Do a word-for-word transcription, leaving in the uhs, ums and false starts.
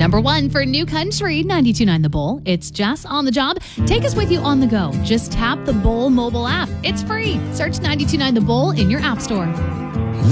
Number one for New Country, ninety-two point nine The Bull. It's Jess on the job. Take us with you on the go. Just tap the Bull mobile app. It's free. Search ninety-two point nine The Bull in your app store.